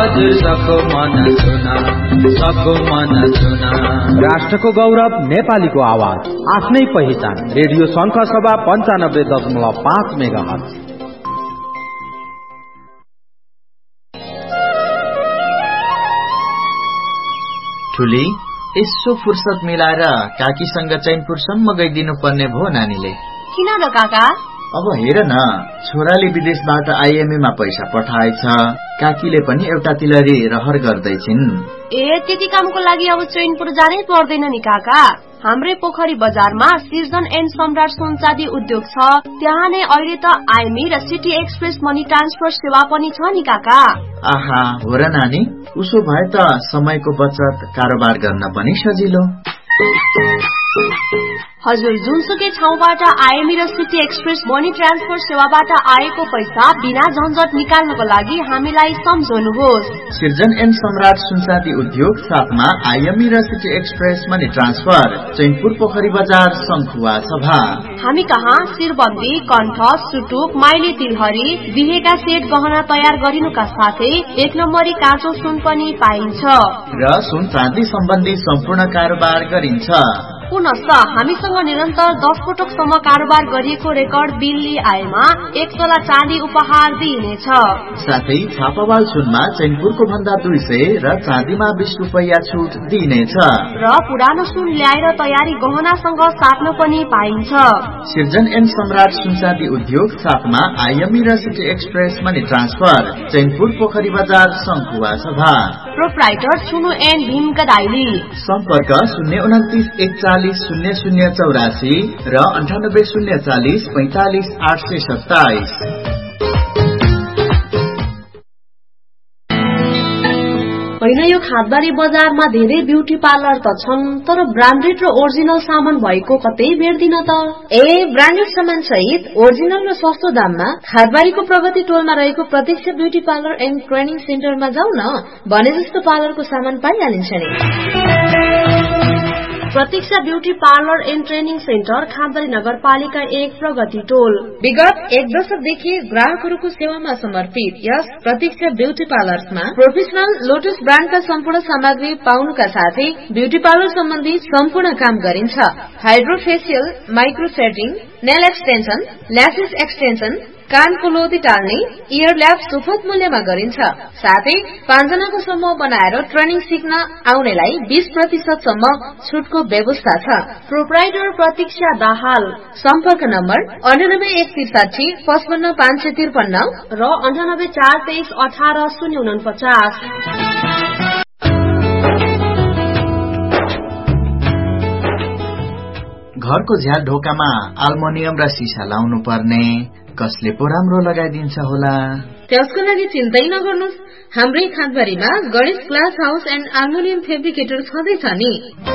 हजुर सबको मन छुना, सबको मन छुना। राष्ट्रको गौरव नेपालीको आवाज, आफ्नै पहिचान। रेडियो शङ्ख सभा 95.5 मेगाहर्ज। ठुली यसो फुर्सद मिलाएर काकीसँग चैनपुरसम्म गइदिनु पर्ने भो नानीले। किन र काका? अब हेर न, छोराले विदेशबाट आइएमएमा पैसा पठाएछ, काकीले पनि एउटा तिलरी रहर गर्दैछिन्। त्यति कामको लागि अब चैनपुर जानै पर्दैन नि काका। हाम्रै पोखरी बजारमा सिर्जन एन्ड सम्राट सुनचाँदी उद्योग छ। त्यहाँ नै अहिले त आइमी र सिटी एक्सप्रेस मनी ट्रान्सफर सेवा पनि छ नि काका। आहा, हो र नानी, उसो भए त समयको बचत, कारोबार गर्न पनि सजिलो। हजुर, जुनसुकै ठाउँबाट आइएमई र सिटी एक्सप्रेस मनी ट्रान्सफर सेवाबाट आएको पैसा बिना झन्झट निकाल्नको लागि हामीलाई सम्झनुहोस्। सिर्जन एन्ड सम्राट सुनचाँदी उद्योग साथमा आइएमई र city express money transfer, Chainpur पोखरी बजार, शङ्खुवा सभा। हामी कहाँ शिरबन्दी, कण्ठ, सुटुक, माइली तिलहरी, बिहेका सेट गहना तयार गरिनुका साथै 1 नम्बरी काँचो सुन पनि पाइन्छ र सुन चाँदी सम्बन्धी सम्पूर्ण कारोबार गरिन्छ। पुनश्च हामीसँग निरन्तर 10 पटकसम्म कारोबार गरिएको रेकर्ड बिल आएमा 1 तोला चाँदी उपहार दिइनेछ। साथै छापावाल सुनमा चैनपुरको भन्दा 200 र चाँदीमा 20 रुपैयाँ छुट दिइनेछ र पुरानो सुन ल्याएर तयारी गहनासँग साट्न पनि पाइन्छ। सिर्जन एन्ड सम्राट सुनचाँदी उद्योग साथमा आइएमई र city express money transfer, Chainpur पोखरी बजार, शङ्खुवा सभा। प्रोप्राइटर छुनु एन्ड भीम कदाइली। सम्पर्क 029 41 0084 र 98 040 45 827। होइन, यो खादबारी बजारमा धेरै ब्युटी पार्लर त छन्, तर ब्रान्डेड र ओरिजिनल सामान भएको कतै भेट्दिन त। ब्रान्डेड सामान सहित ओरिजिनल र सस्तो दाममा खादबारीको प्रगति टोलमा रहेको प्रत्यक्ष ब्युटी पार्लर एन्ड ट्रेनिङ सेन्टरमा जाउँ न, भने जस्तो पार्लरको सामान पाइहालिन्छ नि। प्रतीक्षा beauty parlour and training centre, खादबारी नगरपालिका 1, प्रगति टोल। विगत 1 दशकदेखि ग्राहकहरूको सेवामा समर्पित यस प्रतीक्षा ब्यूटी पार्लर्समा प्रोफेसनल लोटस ब्रान्डका सम्पूर्ण सामग्री पाउनुका साथै ब्यूटी पार्लर सम्बन्धी सम्पूर्ण काम गरिन्छ। Hydrofacial, माइक्रोथ्रेडिङ, nail extension, lashes extension, कानको लोदी टाल्ने, इयर ल्याब सुपथ मूल्यमा गरिन्छ। साथै 5 जनाको समूह बनाएर ट्रेनिङ सिक्न आउनेलाई 20% सम्म छुटको व्यवस्था छ। प्रोप्राइटर प्रतीक्षा दाहाल। सम्पर्क नम्बर 98 163 55 553 र 98 423 18 049। घरको झ्याल ढोकामा अल्मुनियम र सिसा लाउनु पर्ने, कसले पो राम्रो लगाइदिन्छ होला? त्यसको लागि चिन्तै नगर्नुस्, हाम्रै खादबारीमा Ganesh glass house and aluminium fabricator छँदैछ नि।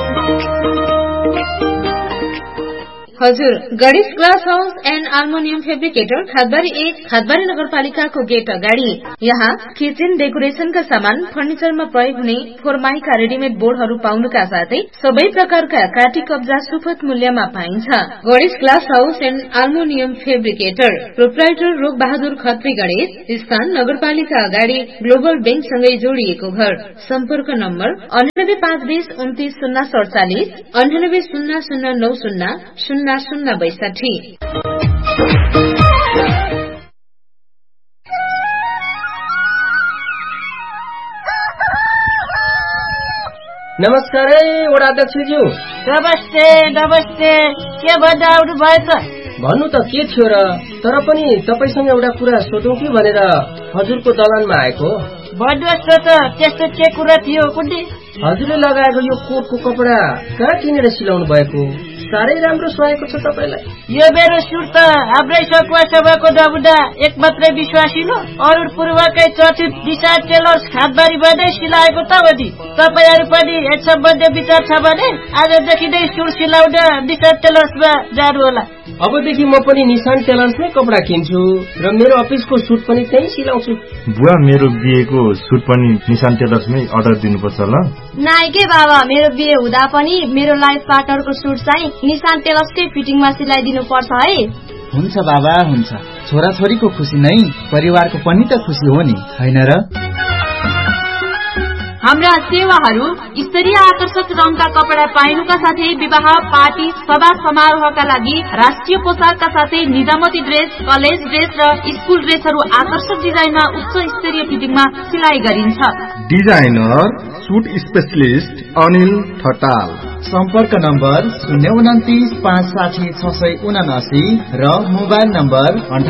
हजुर, Ganesh glass house and aluminium fabricator, खादबारी 1, खादबारी नगरपालिकाको गेट अगाडि। यहाँ किचन डेकोरेशनका सामान, फर्निचरमा प्रयोग हुने फोरमाइका रेडिमेड बोर्डहरू पाउनुका साथै सबै प्रकारका काटी कब्जा सुपथ मूल्यमा पाइन्छ। Ganesh glass house and aluminium fabricator, proprietor रूप बहादुर खत्री गणेश, स्थान नगरपालिका अगाडि, ग्लोबल बैंकसँगै जोडिएको घर। सम्पर्क नम्बर 98 520 29 047, 98 0090 0062। नमस्कार वडा अध्यक्षज्यू। नमस्ते नमस्ते, के भन्दा आउनु भयो त? भन्नु त के थियो र, तर पनि तपाईसँग एउटा कुरा सोधौं कि भनेर हजुरको दलानमा आएको। भन्नुहोस् न त, त्यस्तो के कुरा थियो कुन्डी? हजुरले लगाएको यो कोटको कपडा कहाँ किनेर सिलाउनु भएको? साह्रै राम्रो सुहाएको छ तपाईलाई। यो मेरो सुट त हाम्रै सकुवा सभाको नमुना एक मात्रै विश्वासिलो अरुण पूर्वकै चर्चित दिशा टेलर्स खादबारीमा नै सिलाएको त हो नि। तपाईहरू पनि यस सम्बन्धी विचार छ भने आजदेखि नै सुट सिलाउन दिशा टेलर्समा जानु होला। अबदेखि म पनि निशान टेलर्समै कपडा किन्छु र मेरो अफिसको सुट पनि त्यही सिलाउँछु। बुवा, मेरो बिहेको सुट पनि निशान टेलर्समै अर्डर दिनुपर्छ ल? नाइ के बाबा, मेरो बिहे हुँदा पनि मेरो लाइफ पार्टनरको सुट चाहिँ निशान टेलर्सकै फिटिङमा सिलाइदिनु पर्छ है। हुन्छ बाबा, हुन्छ। छोराछोरीको खुसी नै परिवारको पनि त खुसी हो नि, हैन र? हाम्रा सेवाहरू स्तरीय आकर्षक रङका कपडा पाइनुका साथै विवाह, पार्टी, सभा समारोहका लागि राष्ट्रिय पोसाकका साथै निजामती ड्रेस, कलेज ड्रेस र स्कुल ड्रेसहरू आकर्षक डिजाइनमा उच्च स्तरीय फिटिङमा सिलाइ गरिन्छ। Designer suit specialist Anil Thatal. सम्पर्क नम्बर 029560679 र मोबाइल नम्बर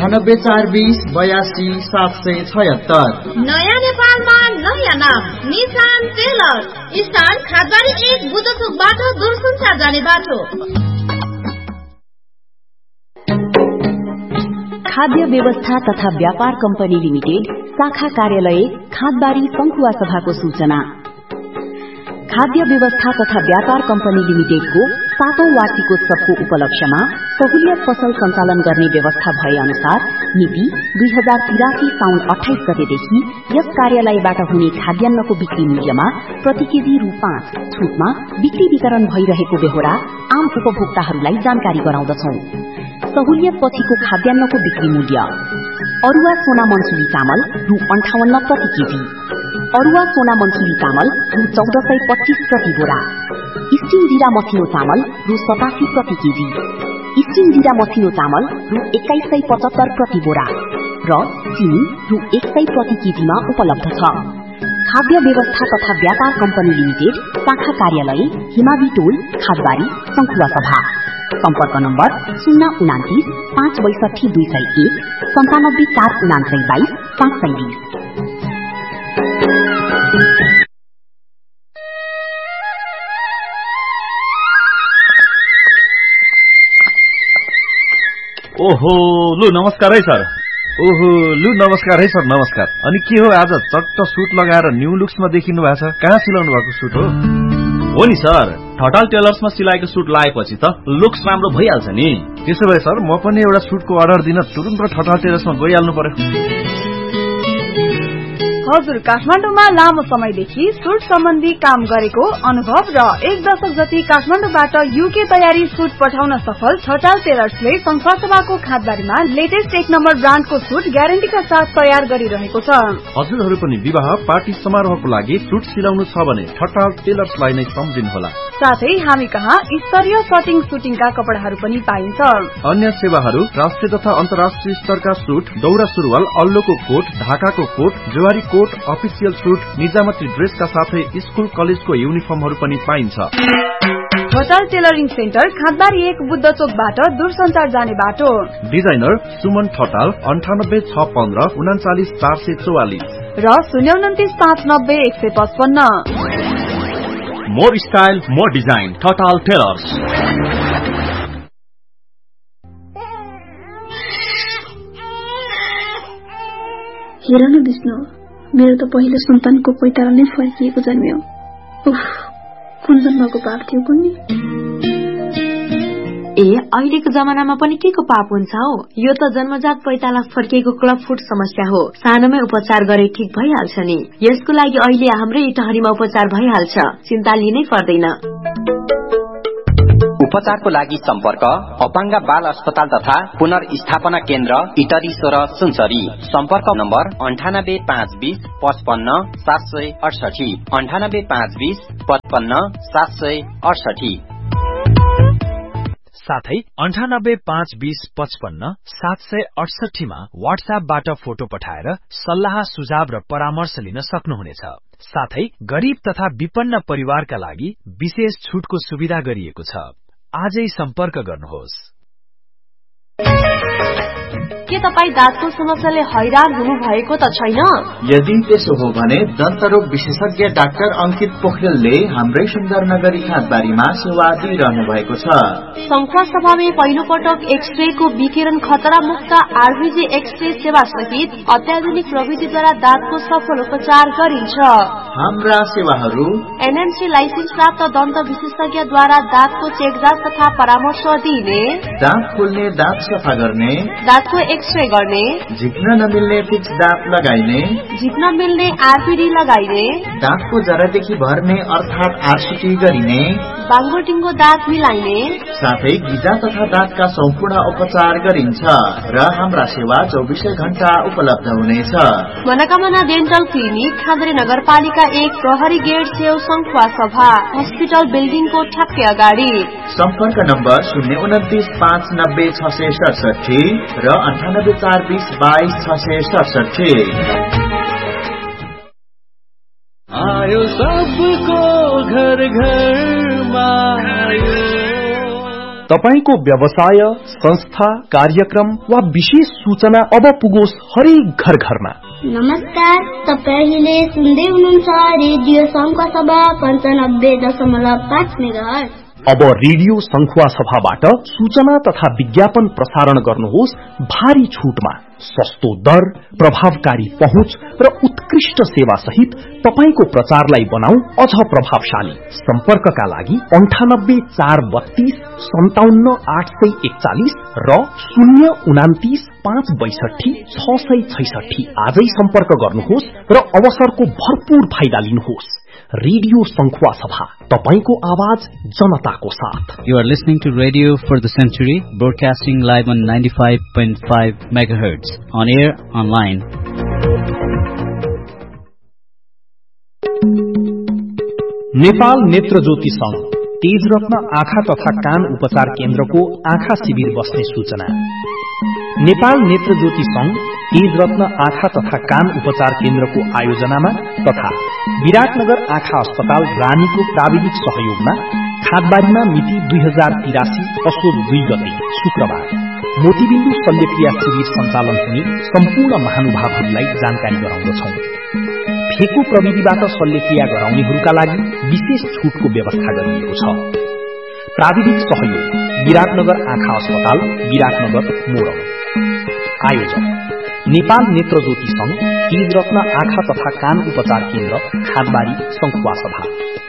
9842282776। नयाँ नेपालमा नयाँ नाम निशान टेलर। स्थान खादबारी 1 बुद्धचोकबाट दूरसञ्चार जाने बाटो। खाद्य व्यवस्था तथा व्यापार कम्पनी लिमिटेड शाखा कार्यालय खादबारी संखुवा सभाको सूचना। खाद्य व्यवस्था तथा व्यापार कम्पनी लिमिटेडको 7औं वार्षिकोत्सवको उपलक्ष्यमा सहुलियत पसल सञ्चालन गर्ने व्यवस्था भए अनुसार मिति 2083 साउन 28 गतेदेखि यस कार्यालयबाट हुने खाद्यान्नको बिक्री मूल्यमा प्रति केजी रु 5 छूटमा बिक्री वितरण भइरहेको बेहोरा आम उपभोक्ताहरूलाई जानकारी गराउँदछौं। सहुलियत पछिको खाद्यान्नको बिक्री मूल्य: अरुवा सोना मनसुली चामल रु 58 प्रति केजी, अरुवा सोना मनसुली चामल रु 1425 प्रति बोरा, स्टिम जीरा मसिनो चामल रु 87 प्रति केजी, स्टिम जीरा मसिनो चामल रु 2175 प्रति बोरा र चिनी रु 100 प्रति केजीमा उपलब्ध छ। खाद्य व्यवस्था तथा व्यापार कम्पनी लिमिटेड शाखा कार्यालय हिमावी टोल खादबारी संखुवा सभा। सम्पर्क नम्बर 029 562 201 97 429 22 520। ओहो लु नमस्कार है सर। ओहो लु नमस्कार है सर, नमस्कार। अनि के हो आज चट्ट सुट लगाएर न्यू लुक्समा देखिनु भएको छ? कहाँ सिलाउनु भएको सुट हो? हो नि सर, ठटाल टेलर्समा सिलाएको सुट लगाएपछि त लुक्स राम्रो भइहाल्छ नि। त्यसो भए सर म पनि एउटा सुटको अर्डर दिन तुरुन्त ठटाल टेलर्समा गइहाल्नु पर्यो। हजुर, काठमाडौँमा लामो समयदेखि सुट सम्बन्धी काम गरेको अनुभव र 1 दशक जति काठमाडौँबाट युके तयारी सुट पठाउन सफल ठटाल टेलर्सले संखुवासभाको खादबारीमा लेटेस्ट 1 नम्बर ब्रान्डको सुट ग्यारेन्टीका साथ तयार गरिरहेको छ। हजुरहरू पनि विवाह, पार्टी, समारोहको लागि सुट सिलाउनु छ भने ठटाल टेलर्सलाई नै सम्झिनुहोला। साथै हामी कहाँ स्तरीय कटिङ सुटिङका कपडाहरू पनि पाइन्छ। अन्य सेवाहरू राष्ट्रिय तथा अन्तर्राष्ट्रिय स्तरका सुट, दौरा सुरुवाल, अल्लोको कोट, ढाकाको कोट, जवारी कोट, अफिसियल सुट, निजामती ड्रेसका साथै स्कुल कलेजको युनिफर्महरू पनि पाइन्छ। ठटाल टेलरिङ सेन्टर खादबारी 1 बुद्धचोकबाट दूरसञ्चार जाने बाटो। डिजाइनर सुमन ठटाल 98 615 39 444 र 029 590 155। More style more design Thatal tailors. हेर न विष्णु, मेरो त पहिलो सन्तानको पैतारा नै फर्किएको जन्म्यो। उफ, कुन जन्मको पाप थियो कुन्नी? अहिलेको जमानामा पनि के को पाप हुन्छ हो? यो त जन्मजात पैताला फर्किएको क्लब फुट समस्या हो। सानोमै उपचार गरे ठीक भइहाल्छ नि। यसको लागि अहिले हाम्रै इटहरीमा उपचार भइहाल्छ, चिन्ता लिनै पर्दैन। उपचारको लागि सम्पर्क अपाङ्ग बाल अस्पताल तथा पुनर्स्थापना केन्द्र इटरी 16 सुनसरी। सम्पर्क नम्बर 98 520 55 768 98 520 55 768। साथै 98 520 55 768 मा व्हाट्सएपबाट फोटो पठाएर सल्लाह सुझाव र परामर्श लिन सक्नुहुनेछ। साथै गरीब तथा विपन्न परिवारका लागि विशेष छुटको सुविधा गरिएको छ। आजै सम्पर्क गर्नुहोस्। के तपाई दाँतको समस्याले हैरान हुनु भएको त छैन? यदि त्यसो हो भने दन्तरोग विशेषज्ञ डाक्टर अंकित पोखरेलले हाम्रै सुन्दरनगरी खादबारीमा सेवा दिइरहनु भएको छ। संखुवा सभामा पहिलो पटक एक्सरे को विकिरण खतरा मुक्त आरबीजी एक्सरे सेवा सहित अत्याधुनिक प्रविधिद्वारा दाँतको सफल उपचार गरिन्छ। हाम्रा सेवाहरू एनएमसी लाइसेन्स प्राप्त दन्त विशेषज्ञद्वारा दाँतको चेकजाँच तथा परामर्श दिने, दाँत खोल्ने, दाँत सफा गर्ने, दाँतको एक्सरे गर्ने, झिक्न नमिल्ने फिक्स दाँत लगाइने, झिक्न मिल्ने आरपीडी लगाइने, दाँतको जरादेखि भर्ने अर्थात आरसीटी गरिने, बाङ्गोटिङ्गो दाँत मिलाइने, साथै गिजा तथा दाँतका सम्पूर्ण उपचार गरिन्छ र हाम्रा सेवा 24 घण्टा उपलब्ध हुनेछ। मनोकामना डेन्टल क्लिनिक, खाद्री नगरपालिका 1, प्रहरी गेट छेउ, संखुवा सभा, हस्पिटल बिल्डिङको ठ्याक्कै अगाडि। सम्पर्क नम्बर 029 590 667 र 98 420 22 667। आयो सबको घर घरमा तपाईको व्यवसाय, संस्था, कार्यक्रम वा विशेष सूचना अब पुगोस् हरेक घर घरमा। नमस्कार, तपाईले सुन्दै हुनुहुन्छ रेडियो संखुवा सभा 95.5 मेगाहर्ज। अब रेडियो संखुवा सभाबाट सूचना तथा विज्ञापन प्रसारण गर्नुहोस् भारी छूटमा। सस्तो दर, प्रभावकारी पहुँच र उत्कृष्ट सेवा सहित तपाईको प्रचारलाई बनाऊ अझ प्रभावशाली। सम्पर्कका लागि 98 432 57 841 र 029 562 666 आजै सम्पर्क गर्नुहोस् र अवसरको भरपूर फाइदा लिनुहोस्। रेडियो संखुवा सभा, तपाईको आवाज जनताको साथ। You are listening to Radio for the Century, broadcasting live on 95.5 megahertz, on air, online. Nepal नेत्र ज्योति संघ तेज रत्न आँखा तथा कान उपचार केन्द्रको आँखा शिविर बस्ने सूचना। नेपाल नेत्र ज्योति संघ तेज रत्न आँखा तथा कान उपचार केन्द्रको आयोजनामा तथा विराटनगर आँखा अस्पताल रानीको प्राविधिक सहयोगमा खादबारीमा मिति 2083 असोज 2 गते शुक्रबार मोतीबिन्दु शल्यक्रिया शिविर सञ्चालन हुने सम्पूर्ण महानुभावहरूलाई जानकारी गराउँदछौं। फेको प्रविधिबाट शल्यक्रिया गराउनेहरूका लागि विशेष छूटको व्यवस्था गरिएको छ। प्राविधिक सहयोग विराटनगर आँखा अस्पताल, विराटनगर, मोरङ। आयोजक नेपाल नेत्र ज्योति संघ, तेज रत्न आँखा तथा कान उपचार केन्द्र, खादबारी, संखुवा सभा।